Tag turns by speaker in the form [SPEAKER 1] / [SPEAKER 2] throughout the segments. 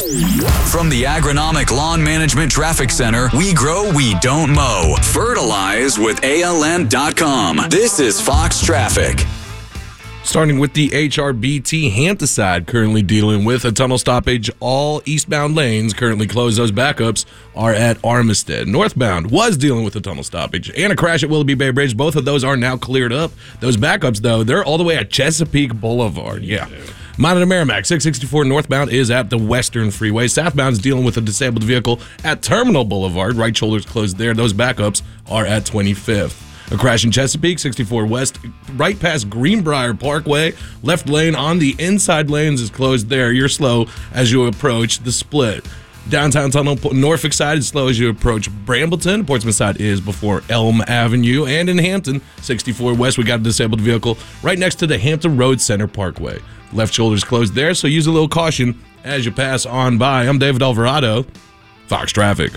[SPEAKER 1] From the Agronomic Lawn Management Traffic Center, we grow, we don't mow. Fertilize with ALN.com. This is Fox Traffic.
[SPEAKER 2] Starting with the HRBT Hampton currently dealing with a tunnel stoppage. All eastbound lanes currently closed. Those backups are at Armistead. Northbound was dealing with a tunnel stoppage and a crash at Willoughby Bay Bridge. Both of those are now cleared up. Those backups, though, they're all the way at Chesapeake Boulevard. Yeah. Monitor Merrimack, 664 northbound is at the Western Freeway. Southbound is dealing with a disabled vehicle at Terminal Boulevard. Right shoulder's closed there. Those backups are at 25th. A crash in Chesapeake, 64 west, right past Greenbrier Parkway. Left lane on the inside lanes is closed there. You're slow as you approach the split. Downtown Tunnel, Norfolk side is slow as you approach Brambleton. Portsmouth side is before Elm Avenue. And in Hampton, 64 west, we got a disabled vehicle right next to the Hampton Road Center Parkway. Left shoulder's closed there, so use a little caution as you pass on by. I'm David Alvarado, Fox Traffic.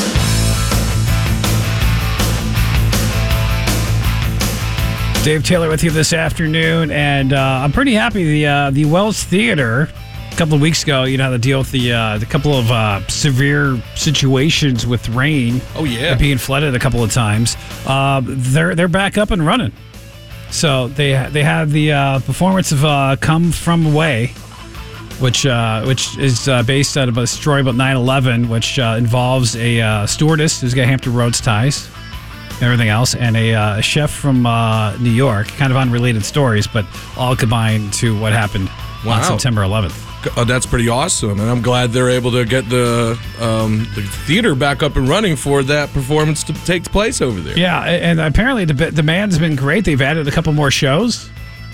[SPEAKER 3] Dave Taylor with you this afternoon, and I'm pretty happy. The Wells Theater, a couple of weeks ago, you know how to deal with the couple of severe situations with rain.
[SPEAKER 2] Oh yeah,
[SPEAKER 3] being flooded a couple of times. They're back up and running. So they had the performance of "Come From Away," which is based out of a story about 9/11, which involves a stewardess who's got Hampton Roads ties. Everything else, and a chef from New York, kind of unrelated stories, but all combined to what happened on September 11th.
[SPEAKER 2] That's pretty awesome, and I'm glad they're able to get the theater back up and running for that performance to take place over there.
[SPEAKER 3] Yeah, and apparently the demand's been great. They've added a couple more shows.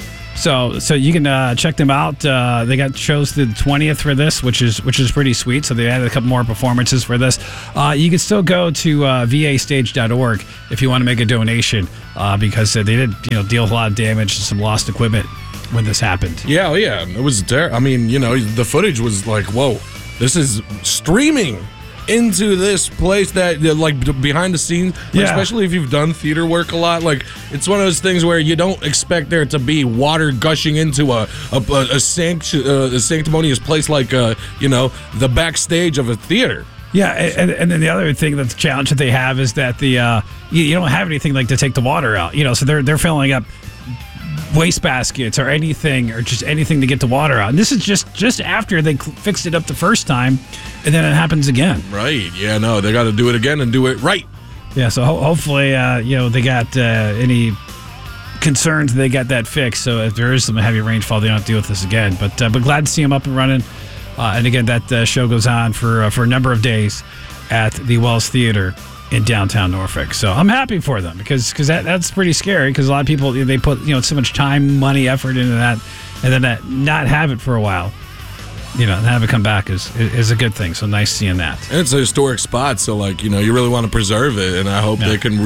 [SPEAKER 3] So you can check them out. They got shows through the 20th for this, which is pretty sweet. So they added a couple more performances for this. You can still go to vastage.org if you want to make a donation because they did deal with a lot of damage and some lost equipment when this happened.
[SPEAKER 2] Yeah, it was terrible. I mean, the footage was like, whoa, this is streaming into this place that like behind the scenes, especially if you've done theater work a lot. Like, it's one of those things where you don't expect there to be water gushing into a sanctimonious place like the backstage of a theater.
[SPEAKER 3] Yeah, and then the other thing, that's the challenge that they have is that the you don't have anything like to take the water out. So they're filling up waste baskets or anything, or just anything to get the water out. And this is just after they fixed it up the first time, and then it happens again.
[SPEAKER 2] Right. Yeah, no, they got to do it again and do it right.
[SPEAKER 3] Yeah, so hopefully, they got any concerns, they got that fixed. So if there is some heavy rainfall, they don't have to deal with this again. But glad to see them up and running. And again, that show goes on for a number of days at the Wells Theater in downtown Norfolk. So I'm happy for them because that's pretty scary, because a lot of people, they put so much time, money, effort into that, and then not have it for a while, and have it come back is a good thing. So nice seeing that. And
[SPEAKER 2] it's a historic spot, so you really want to preserve it, and I hope they can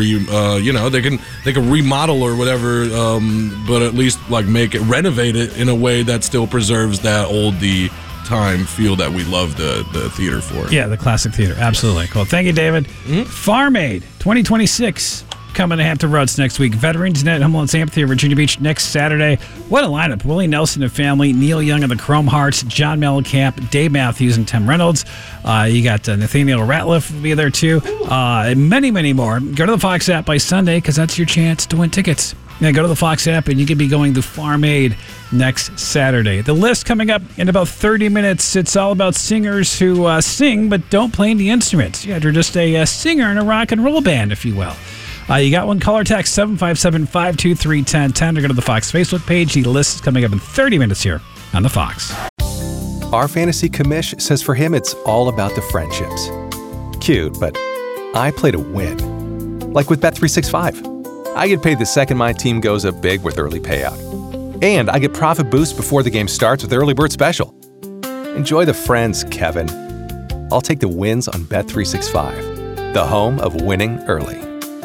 [SPEAKER 2] they can remodel or whatever, but at least renovate it in a way that still preserves that oldie time feel that we love the theater for.
[SPEAKER 3] Yeah, the classic theater. Absolutely. Cool. Thank you, David. Mm-hmm. Farm Aid 2026 coming to Hampton Roads next week. Veterans Net, Humboldt Amphitheater, Virginia Beach next Saturday. What a lineup. Willie Nelson and family, Neil Young and the Chrome Hearts, John Mellencamp, Dave Matthews, and Tim Reynolds. You got Nathaniel Ratliff will be there too. And many, many more. Go to the Fox app by Sunday, because that's your chance to win tickets. Now go to the Fox app and you can be going to Farm Aid next Saturday. The list coming up in about 30 minutes. It's all about singers who sing but don't play any instruments. Yeah, they're just a singer in a rock and roll band, if you will. You got one, caller text 757-523-1010 or go to the Fox Facebook page. The list is coming up in 30 minutes here on the Fox.
[SPEAKER 4] Our fantasy commish says for him it's all about the friendships. Cute, but I play to win. Like with Bet365. I get paid the second my team goes up big with early payout. And I get profit boost before the game starts with Early Bird Special. Enjoy the friends, Kevin. I'll take the wins on Bet365, the home of winning early.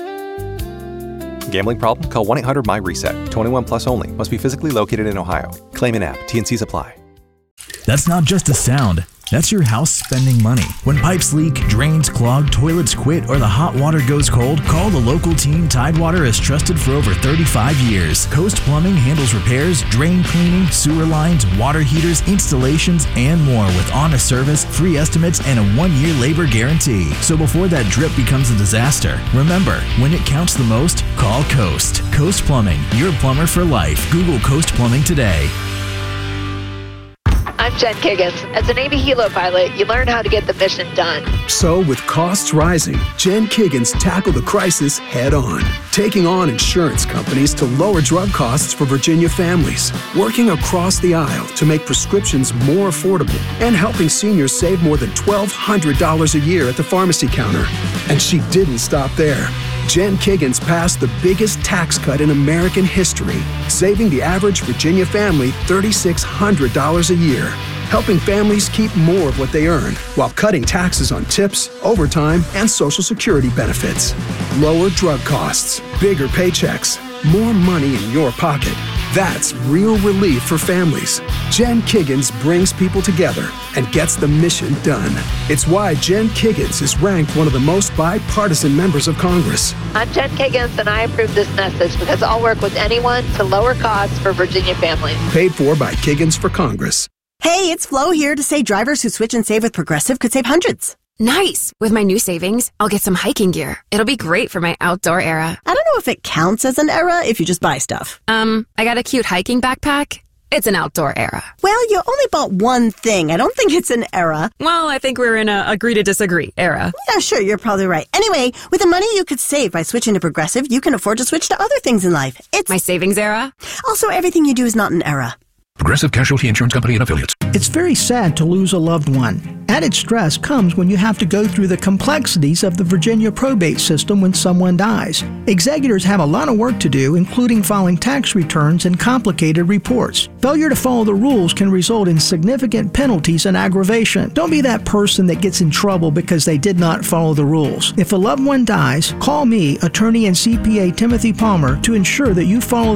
[SPEAKER 4] Gambling problem? Call 1-800-MY-RESET. 21 plus only. Must be physically located in Ohio. Claim in app. T&Cs apply.
[SPEAKER 5] That's not just a sound. That's your house spending money. When pipes leak, drains clog, toilets quit, or the hot water goes cold, call the local team Tidewater has trusted for over 35 years. Coast Plumbing handles repairs, drain cleaning, sewer lines, water heaters, installations, and more with honest service, free estimates, and a 1-year labor guarantee. So before that drip becomes a disaster, remember, when it counts the most, call Coast. Coast Plumbing, your plumber for life. Google Coast Plumbing today.
[SPEAKER 6] I'm Jen Kiggins. As a Navy Helo pilot, you learn how to get the mission done.
[SPEAKER 7] So, with costs rising, Jen Kiggins tackled the crisis head on, taking on insurance companies to lower drug costs for Virginia families, working across the aisle to make prescriptions more affordable, and helping seniors save more than $1,200 a year at the pharmacy counter. And she didn't stop there. Jen Kiggins passed the biggest tax cut in American history, saving the average Virginia family $3,600 a year, helping families keep more of what they earn while cutting taxes on tips, overtime, and Social Security benefits. Lower drug costs, bigger paychecks, more money in your pocket. That's real relief for families. Jen Kiggins brings people together and gets the mission done. It's why Jen Kiggins is ranked one of the most bipartisan members of Congress.
[SPEAKER 6] I'm Jen Kiggins, and I approve this message because I'll work with anyone to lower costs for Virginia families.
[SPEAKER 7] Paid for by Kiggins for Congress.
[SPEAKER 8] Hey, it's Flo here to say drivers who switch and save with Progressive could save hundreds.
[SPEAKER 9] Nice! With my new savings, I'll get some hiking gear. It'll be great for my outdoor era.
[SPEAKER 8] I don't know if it counts as an era if you just buy stuff.
[SPEAKER 9] I got a cute hiking backpack. It's an outdoor era.
[SPEAKER 8] Well, you only bought one thing. I don't think it's an era.
[SPEAKER 9] Well, I think we're in a agree to disagree era.
[SPEAKER 8] Yeah, sure, you're probably right. Anyway, with the money you could save by switching to Progressive, you can afford to switch to other things in life. It's
[SPEAKER 9] my savings era.
[SPEAKER 8] Also, everything you do is not an era.
[SPEAKER 10] Progressive Casualty Insurance Company and Affiliates.
[SPEAKER 11] It's very sad to lose a loved one. Added stress comes when you have to go through the complexities of the Virginia probate system when someone dies. Executors have a lot of work to do, including filing tax returns and complicated reports. Failure to follow the rules can result in significant penalties and aggravation. Don't be that person that gets in trouble because they did not follow the rules. If a loved one dies, call me, attorney and CPA Timothy Palmer, to ensure that you follow